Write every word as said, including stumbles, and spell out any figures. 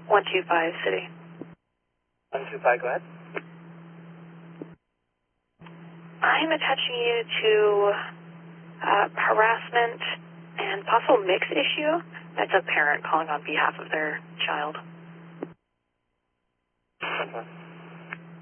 one two five, City. one two five, go ahead. I'm attaching you to uh, harassment and possible mix issue. That's a parent calling on behalf of their child. Okay.